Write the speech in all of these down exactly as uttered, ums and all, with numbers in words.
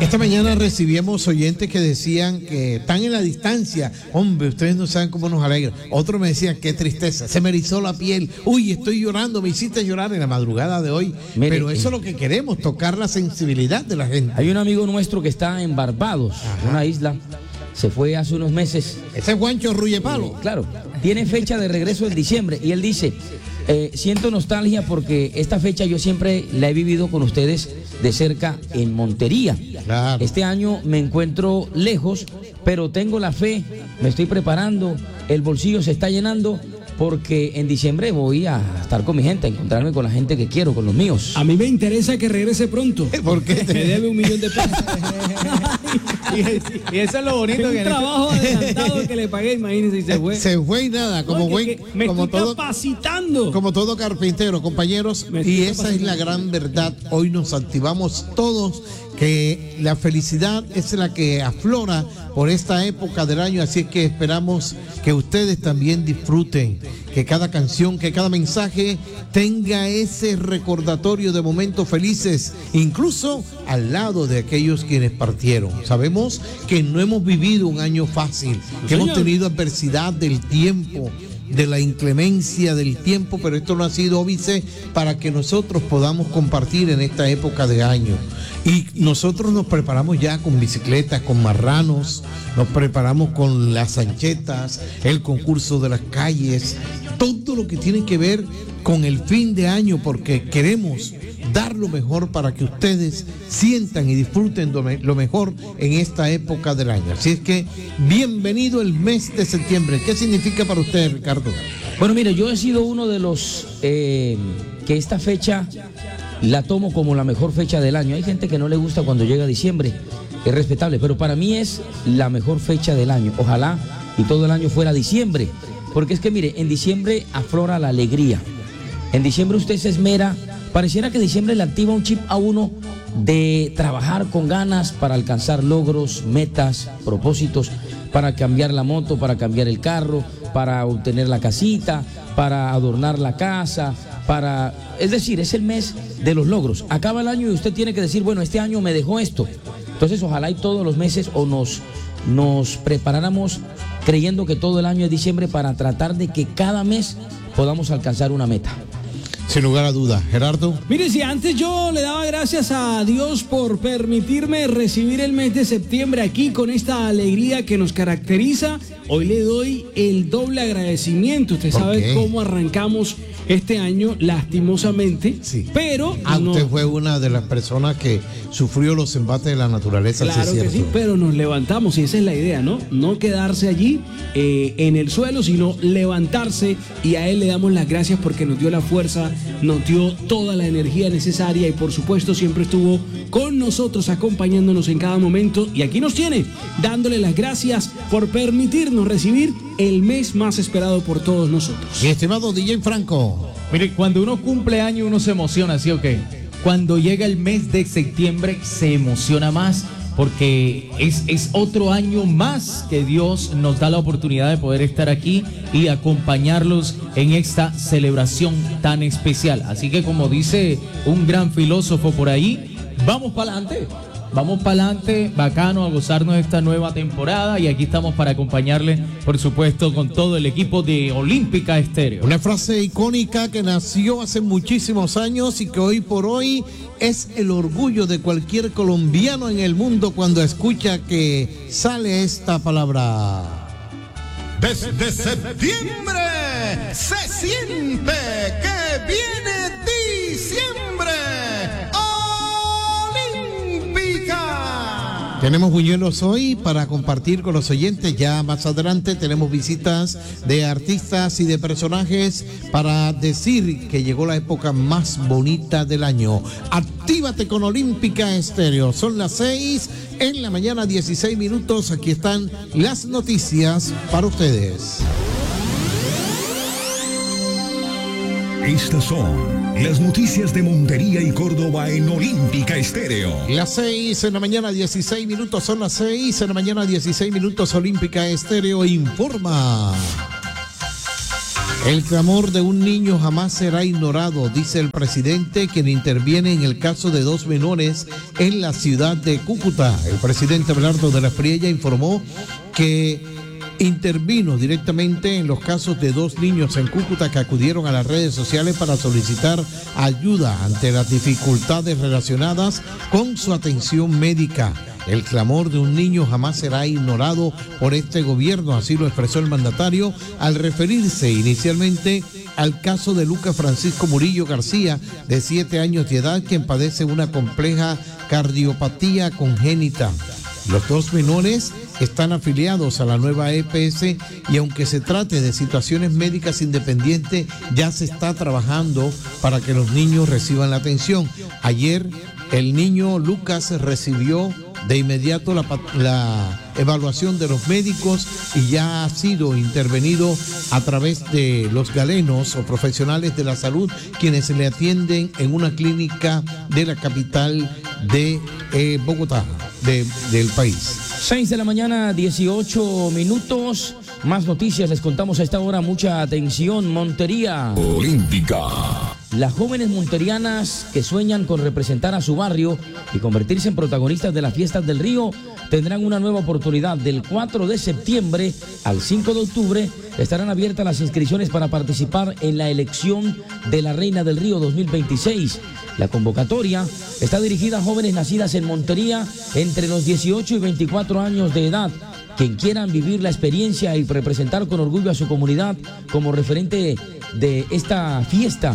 Esta mañana recibíamos oyentes que decían que están en la distancia. Hombre, ustedes no saben cómo nos alegra. Otros me decían, qué tristeza, se me erizó la piel. Uy, estoy llorando, me hiciste llorar en la madrugada de hoy. Mire, Pero eso es lo que queremos, tocar la sensibilidad de la gente. Hay un amigo nuestro que está en Barbados, Ajá. una isla. Se fue hace unos meses. Ese es Juancho Rullepalo. Eh, claro, tiene fecha de regreso en diciembre. Y él dice, eh, siento nostalgia porque esta fecha yo siempre la he vivido con ustedes de cerca en Montería. Claro. Este año me encuentro lejos, pero tengo la fe, me estoy preparando, el bolsillo se está llenando, porque en diciembre voy a estar con mi gente, a encontrarme con la gente que quiero, con los míos. A mí me interesa que regrese pronto. ¿Por qué? Me debe un millón de pesos. y, y eso es lo bonito un que trabajo adelantado que le pagué, imagínense, y se fue. Se fue y nada, como Oye, buen, que me como estoy todo, capacitando. como todo carpintero, compañeros. Me estoy Y esa es la capacitando. gran verdad. Hoy nos activamos todos, que la felicidad es la que aflora por esta época del año, así es que esperamos que ustedes también disfruten, que cada canción, que cada mensaje tenga ese recordatorio de momentos felices, incluso al lado de aquellos quienes partieron. Sabemos que no hemos vivido un año fácil, que hemos tenido adversidad del tiempo, de la inclemencia del tiempo, pero esto no ha sido óbice para que nosotros podamos compartir en esta época de año. Y nosotros nos preparamos ya con bicicletas, con marranos, nos preparamos con las anchetas, el concurso de las calles, todo lo que tiene que ver con el fin de año, porque queremos dar lo mejor para que ustedes sientan y disfruten lo, me- lo mejor en esta época del año. Así es que bienvenido el mes de septiembre. ¿Qué significa para usted, Ricardo? Bueno, mire, yo he sido uno de los eh, que esta fecha la tomo como la mejor fecha del año. Hay gente que no le gusta cuando llega diciembre, es respetable, pero para mí es la mejor fecha del año. Ojalá y todo el año fuera diciembre, porque es que mire, en diciembre aflora la alegría. En diciembre usted se esmera, pareciera que diciembre le activa un chip a uno de trabajar con ganas para alcanzar logros, metas, propósitos, para cambiar la moto, para cambiar el carro, para obtener la casita, para adornar la casa, para... Es decir, es el mes de los logros. Acaba el año y usted tiene que decir, bueno, este año me dejó esto. Entonces, ojalá y todos los meses o nos, nos preparáramos creyendo que todo el año es diciembre para tratar de que cada mes podamos alcanzar una meta. Sin lugar a duda, Gerardo. Mire, si antes yo le daba gracias a Dios por permitirme recibir el mes de septiembre aquí con esta alegría que nos caracteriza, hoy le doy el doble agradecimiento. Usted ¿Por sabe qué? cómo arrancamos este año, lastimosamente, Sí. pero Ah, no- usted fue una de las personas que sufrió los embates de la naturaleza, sí es Claro que cierto. sí, pero nos levantamos y esa es la idea, ¿no? No quedarse allí eh, en el suelo, sino levantarse, y a él le damos las gracias porque nos dio la fuerza, nos dio toda la energía necesaria y por supuesto siempre estuvo con nosotros, acompañándonos en cada momento, y aquí nos tiene, dándole las gracias por permitirnos recibir el mes más esperado por todos nosotros. Mi estimado D J Franco. Mire, cuando uno cumple año uno se emociona, ¿sí o qué? Cuando llega el mes de septiembre se emociona más porque es, es otro año más que Dios nos da la oportunidad de poder estar aquí y acompañarlos en esta celebración tan especial. Así que, como dice un gran filósofo por ahí, vamos para adelante. Vamos para adelante, bacano, a gozarnos de esta nueva temporada, y aquí estamos para acompañarle, por supuesto, con todo el equipo de Olímpica Estéreo. Una frase icónica que nació hace muchísimos años y que hoy por hoy es el orgullo de cualquier colombiano en el mundo cuando escucha que sale esta palabra. Desde septiembre se siente que viene diciembre. Olímpica. Tenemos buñuelos hoy para compartir con los oyentes. Ya más adelante tenemos visitas de artistas y de personajes para decir que llegó la época más bonita del año. Actívate con Olímpica Estéreo. Son las seis en la mañana, dieciséis minutos. Aquí están las noticias para ustedes. Estas son las noticias de Montería y Córdoba en Olímpica Estéreo. Las seis en la mañana, dieciséis minutos. Son las seis en la mañana, dieciséis minutos. Olímpica Estéreo informa. El clamor de un niño jamás será ignorado, dice el presidente, quien interviene en el caso de dos menores en la ciudad de Cúcuta. El presidente Abelardo de la Espriella informó que intervino directamente en los casos de dos niños en Cúcuta que acudieron a las redes sociales para solicitar ayuda ante las dificultades relacionadas con su atención médica. El clamor de un niño jamás será ignorado por este gobierno, así lo expresó el mandatario al referirse inicialmente al caso de Lucas Francisco Murillo García, de siete años de edad, quien padece una compleja cardiopatía congénita. Los dos menores están afiliados a la nueva E P S y aunque se trate de situaciones médicas independientes, ya se está trabajando para que los niños reciban la atención. Ayer el niño Lucas recibió de inmediato la, la evaluación de los médicos y ya ha sido intervenido a través de los galenos o profesionales de la salud, quienes le atienden en una clínica de la capital de eh, Bogotá, de, del país. seis de la mañana, dieciocho minutos. Más noticias les contamos a esta hora. Mucha atención, Montería. Olímpica. Las jóvenes monterianas que sueñan con representar a su barrio y convertirse en protagonistas de las fiestas del Río tendrán una nueva oportunidad. Del cuatro de septiembre al cinco de octubre estarán abiertas las inscripciones para participar en la elección de la Reina del Río dos mil veintiséis. La convocatoria está dirigida a jóvenes nacidas en Montería entre los dieciocho y veinticuatro años de edad, quien quieran vivir la experiencia y representar con orgullo a su comunidad como referente de esta fiesta.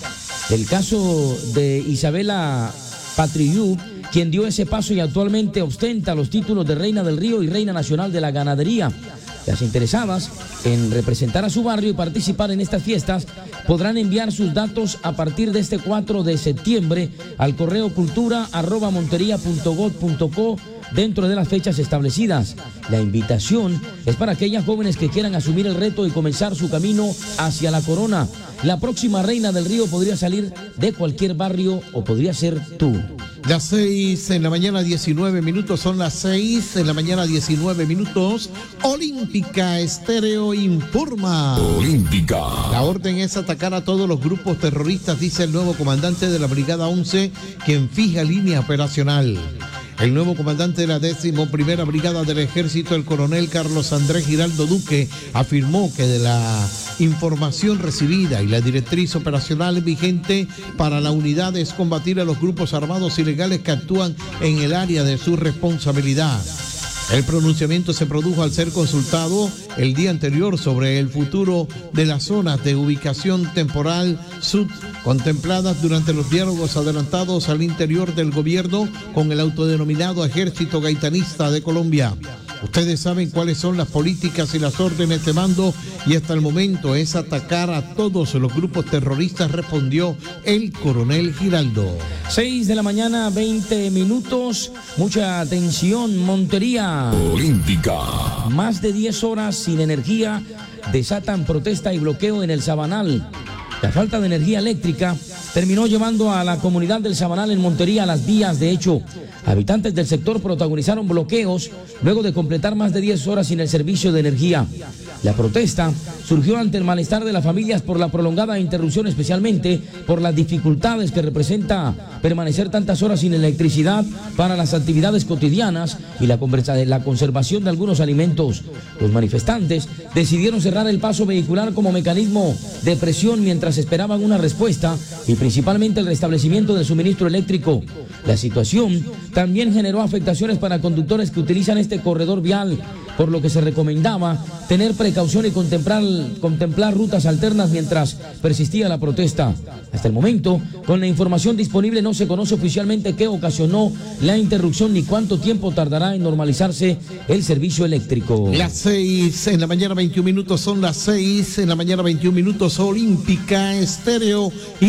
El caso de Isabela Patriú, quien dio ese paso y actualmente ostenta los títulos de Reina del Río y Reina Nacional de la Ganadería. Las interesadas en representar a su barrio y participar en estas fiestas podrán enviar sus datos a partir de este cuatro de septiembre al correo cultura arroba montería punto gob punto co dentro de las fechas establecidas. La invitación es para aquellas jóvenes que quieran asumir el reto y comenzar su camino hacia la corona. La próxima Reina del Río podría salir de cualquier barrio o podría ser tú. Las seis en la mañana, diecinueve minutos, son las seis en la mañana, diecinueve minutos. Olímpica Estéreo informa. Olímpica. La orden es atacar a todos los grupos terroristas, dice el nuevo comandante de la Brigada once, quien fija línea operacional. El nuevo comandante de la décimo primera Brigada del Ejército, el coronel Carlos Andrés Giraldo Duque, afirmó que de la información recibida y la directriz operacional vigente para la unidad es combatir a los grupos armados ilegales que actúan en el área de su responsabilidad. El pronunciamiento se produjo al ser consultado el día anterior sobre el futuro de las zonas de ubicación temporal sud contempladas durante los diálogos adelantados al interior del gobierno con el autodenominado Ejército Gaitanista de Colombia. Ustedes saben cuáles son las políticas y las órdenes de mando y hasta el momento es atacar a todos los grupos terroristas, respondió el coronel Giraldo. seis de la mañana, veinte minutos. Mucha atención, Montería. Olímpica. Más de diez horas sin energía desatan protesta y bloqueo en el Sabanal. La falta de energía eléctrica terminó llevando a la comunidad del Sabanal en Montería a las vías. De hecho, habitantes del sector protagonizaron bloqueos luego de completar más de diez horas sin el servicio de energía. La protesta surgió ante el malestar de las familias por la prolongada interrupción, especialmente por las dificultades que representa permanecer tantas horas sin electricidad para las actividades cotidianas y la, la conservación de algunos alimentos. Los manifestantes decidieron cerrar el paso vehicular como mecanismo de presión mientras esperaban una respuesta y principalmente el restablecimiento del suministro eléctrico. La situación también generó afectaciones para conductores que utilizan este corredor vial, por lo que se recomendaba tener precaución y contemplar, contemplar rutas alternas mientras persistía la protesta. Hasta el momento, con la información disponible, no se conoce oficialmente qué ocasionó la interrupción ni cuánto tiempo tardará en normalizarse el servicio eléctrico. Las seis en la mañana, veintiún minutos, son las seis en la mañana, veintiún minutos. Olímpica Estéreo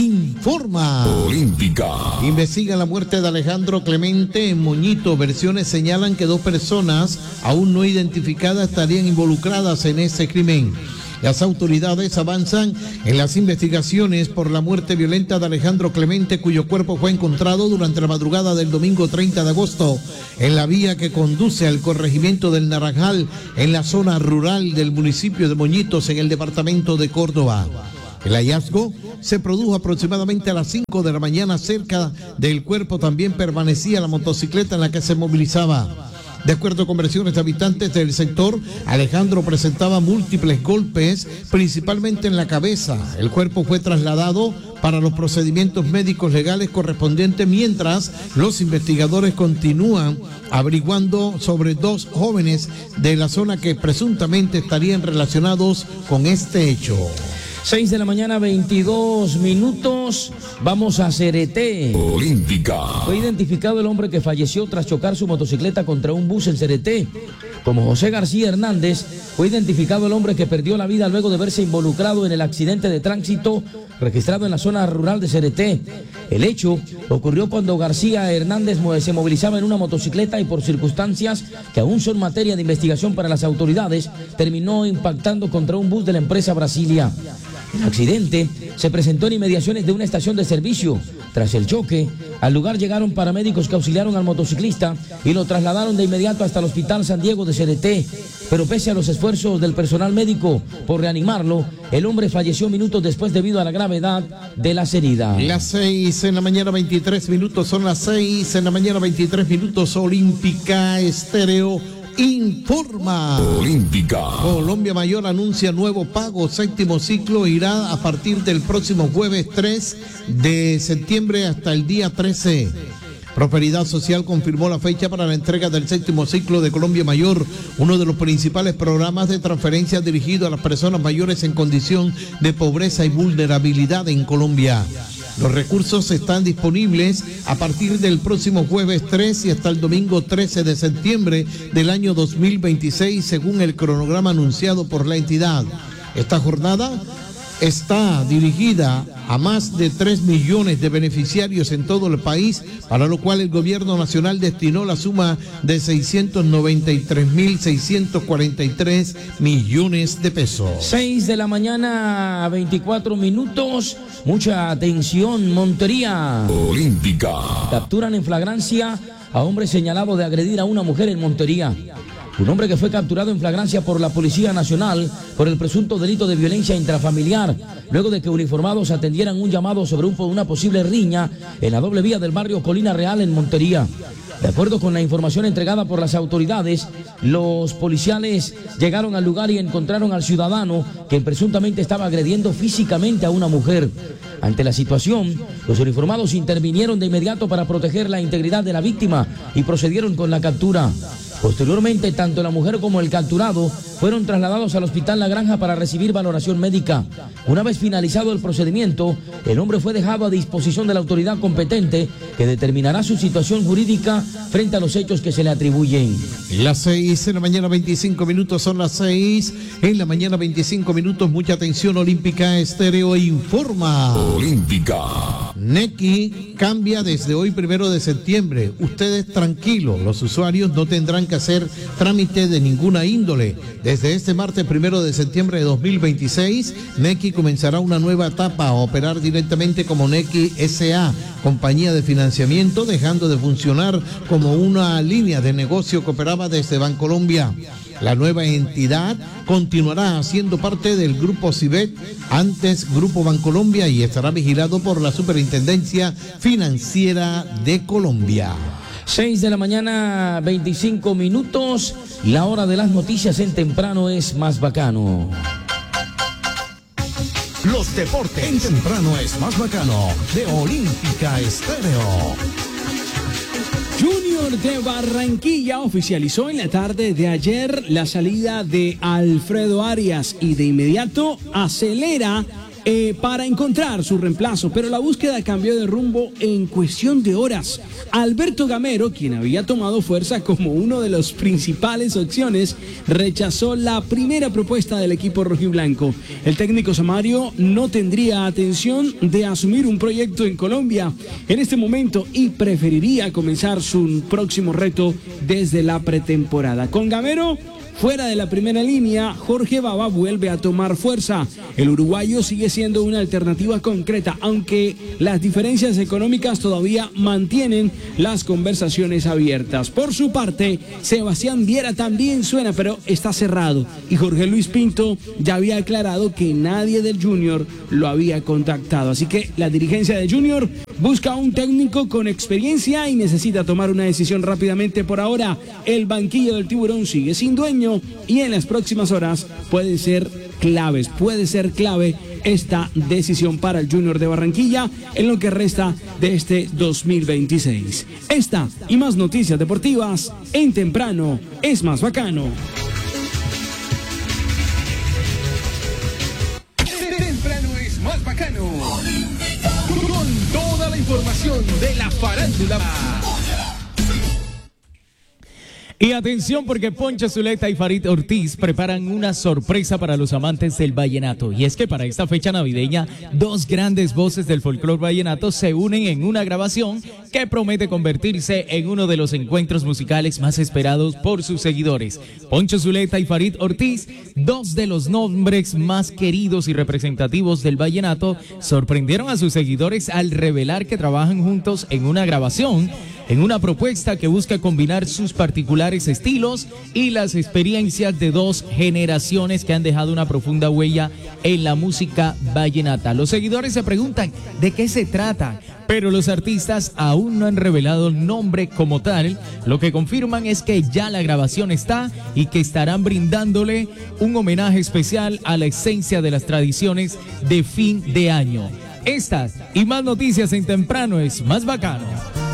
informa. Olímpica. Investiga la muerte de Alejandro Clemente en Moñito. Versiones señalan que dos personas aún no identificadas estarían involucradas en ese crimen. Las autoridades avanzan en las investigaciones por la muerte violenta de Alejandro Clemente, cuyo cuerpo fue encontrado durante la madrugada del domingo treinta de agosto en la vía que conduce al corregimiento del Naranjal, en la zona rural del municipio de Moñitos, en el departamento de Córdoba. El hallazgo se produjo aproximadamente a las cinco de la mañana. Cerca del cuerpo también permanecía la motocicleta en la que se movilizaba. De acuerdo con versiones de habitantes del sector, Alejandro presentaba múltiples golpes, principalmente en la cabeza. El cuerpo fue trasladado para los procedimientos médicos legales correspondientes, mientras los investigadores continúan averiguando sobre dos jóvenes de la zona que presuntamente estarían relacionados con este hecho. seis de la mañana, veintidós minutos. Vamos a Cereté. Olímpica. Fue identificado el hombre que falleció tras chocar su motocicleta contra un bus en Cereté. Como José García Hernández, fue identificado el hombre que perdió la vida luego de verse involucrado en el accidente de tránsito registrado en la zona rural de Cereté. El hecho ocurrió cuando García Hernández se movilizaba en una motocicleta y por circunstancias que aún son materia de investigación para las autoridades, terminó impactando contra un bus de la empresa Brasilia. El accidente se presentó en inmediaciones de una estación de servicio. Tras el choque, al lugar llegaron paramédicos que auxiliaron al motociclista y lo trasladaron de inmediato hasta el Hospital San Diego de Cereté. Pero pese a los esfuerzos del personal médico por reanimarlo, el hombre falleció minutos después debido a la gravedad de las heridas. Las seis en la mañana, veintitrés minutos, son las seis en la mañana, veintitrés minutos. Olímpica Estéreo informa. Olímpica. Colombia Mayor anuncia nuevo pago. Séptimo ciclo irá a partir del próximo jueves tres de septiembre hasta el día trece. Prosperidad Social confirmó la fecha para la entrega del séptimo ciclo de Colombia Mayor, uno de los principales programas de transferencia dirigido a las personas mayores en condición de pobreza y vulnerabilidad en Colombia. Los recursos están disponibles a partir del próximo jueves tres y hasta el domingo trece de septiembre del año dos mil veintiséis, según el cronograma anunciado por la entidad. Esta jornada está dirigida a más de tres millones de beneficiarios en todo el país, para lo cual el gobierno nacional destinó la suma de seiscientos noventa y tres mil seiscientos cuarenta y tres millones de pesos. seis de la mañana, veinticuatro minutos. Mucha atención, Montería. Olímpica. Capturan en flagrancia a hombre señalado de agredir a una mujer en Montería. Un hombre que fue capturado en flagrancia por la Policía Nacional por el presunto delito de violencia intrafamiliar, luego de que uniformados atendieran un llamado sobre un, una posible riña en la doble vía del barrio Colina Real en Montería. De acuerdo con la información entregada por las autoridades, los policiales llegaron al lugar y encontraron al ciudadano que presuntamente estaba agrediendo físicamente a una mujer. Ante la situación, los uniformados intervinieron de inmediato para proteger la integridad de la víctima y procedieron con la captura. Posteriormente, tanto la mujer como el capturado fueron trasladados al Hospital La Granja para recibir valoración médica. Una vez finalizado el procedimiento, el hombre fue dejado a disposición de la autoridad competente, que determinará su situación jurídica frente a los hechos que se le atribuyen. Las seis en la mañana, veinticinco minutos, son las seis en la mañana, veinticinco minutos. Mucha atención, Olímpica Estéreo informa. Olímpica. Nequi cambia desde hoy primero de septiembre. Ustedes tranquilos, los usuarios no tendrán que hacer trámite de ninguna índole. Desde este martes primero de septiembre de dos mil veintiséis, Nequi comenzará una nueva etapa a operar directamente como Nequi S A, compañía de financiamiento, dejando de funcionar como una línea de negocio que operaba desde Bancolombia. La nueva entidad continuará siendo parte del Grupo Cibet, antes Grupo Bancolombia, y estará vigilado por la Superintendencia Financiera de Colombia. seis de la mañana, veinticinco minutos. La hora de las noticias en temprano es más bacano. Los deportes en temprano es más bacano, de Olímpica Estéreo. Junior de Barranquilla oficializó en la tarde de ayer la salida de Alfredo Arias y de inmediato acelera eh, para encontrar su reemplazo, pero la búsqueda cambió de rumbo en cuestión de horas. Alberto Gamero, quien había tomado fuerza como uno de las principales opciones, rechazó la primera propuesta del equipo rojiblanco. El técnico Samario no tendría atención de asumir un proyecto en Colombia en este momento y preferiría comenzar su próximo reto desde la pretemporada. Con Gamero Fuera de la primera línea, Jorge Baba vuelve a tomar fuerza. El uruguayo sigue siendo una alternativa concreta, aunque las diferencias económicas todavía mantienen las conversaciones abiertas. Por su parte, Sebastián Viera también suena, pero está cerrado. Y Jorge Luis Pinto ya había aclarado que nadie del Junior lo había contactado. Así que la dirigencia de Junior busca un técnico con experiencia y necesita tomar una decisión rápidamente. Por ahora, el banquillo del Tiburón sigue sin dueño y en las próximas horas pueden ser claves, puede ser clave esta decisión para el Junior de Barranquilla en lo que resta de este dos mil veintiséis. Esta y más noticias deportivas en Temprano es Más Bacano. Temprano es Más Bacano. Con toda la información de la farándula. Y atención porque Poncho Zuleta y Farid Ortiz preparan una sorpresa para los amantes del vallenato. Y es que para esta fecha navideña, dos grandes voces del folclore vallenato se unen en una grabación que promete convertirse en uno de los encuentros musicales más esperados por sus seguidores. Poncho Zuleta y Farid Ortiz, dos de los nombres más queridos y representativos del vallenato, sorprendieron a sus seguidores al revelar que trabajan juntos en una grabación, en una propuesta que busca combinar sus particulares estilos y las experiencias de dos generaciones que han dejado una profunda huella en la música vallenata. Los seguidores se preguntan de qué se trata, pero los artistas aún no han revelado el nombre como tal. Lo que confirman es que ya la grabación está y que estarán brindándole un homenaje especial a la esencia de las tradiciones de fin de año. Estas y más noticias en Temprano es Más Bacano.